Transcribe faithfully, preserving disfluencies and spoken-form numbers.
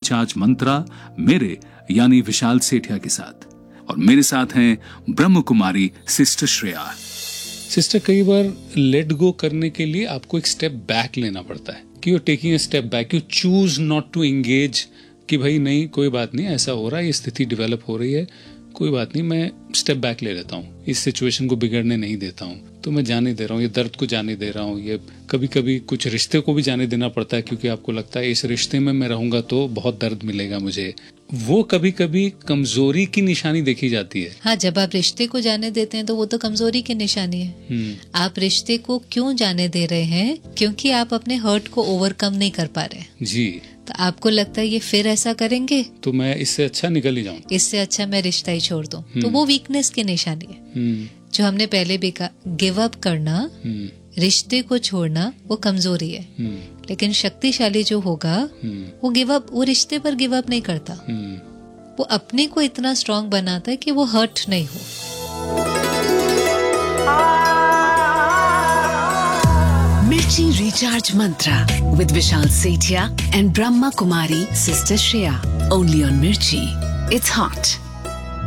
Recharge मंत्रा मेरे यानी विशाल सेठिया के साथ। और मेरे साथ हैं ब्रह्म कुमारी सिस्टर श्रेया। सिस्टर, कई बार लेट गो करने के लिए आपको एक स्टेप बैक लेना पड़ता है कि you taking a step back, you choose not to engage कि भाई नहीं कोई बात नहीं, ऐसा हो रहा है, ये स्थिति डेवलप हो रही है, कोई बात नहीं, मैं स्टेप बैक ले लेता हूँ, इस सिचुएशन को बिगड़ने नहीं देता हूँ, तो मैं जाने दे रहा हूँ, ये दर्द को जाने दे रहा हूँ। ये कभी कभी कुछ रिश्ते को भी जाने देना पड़ता है क्योंकि आपको लगता है इस रिश्ते में मैं रहूंगा तो बहुत दर्द मिलेगा मुझे। वो कभी कभी कमजोरी की निशानी देखी जाती है। हाँ, जब आप रिश्ते को जाने देते हैं तो वो तो कमजोरी की निशानी है। आप रिश्ते को क्यों जाने दे रहे हैं? क्योंकि आप अपने हर्ट को ओवरकम नहीं कर पा रहे जी। तो आपको लगता है ये फिर ऐसा करेंगे तो मैं इससे अच्छा निकल ही जाऊं, इससे अच्छा मैं रिश्ता ही छोड़ दूं, तो वो वीकनेस की निशानी है। जो हमने पहले भी कहा, गिव अप करना, रिश्ते को छोड़ना वो कमजोरी है। लेकिन शक्तिशाली जो होगा वो गिव अप, वो रिश्ते पर गिव अप नहीं करता, वो अपने को इतना स्ट्रांग बनाता है कि वो हर्ट नहीं हो। Mirchi Recharge Mantra with Vishal Sethia and Brahma Kumari Sister Shreya. Only on Mirchi. It's hot.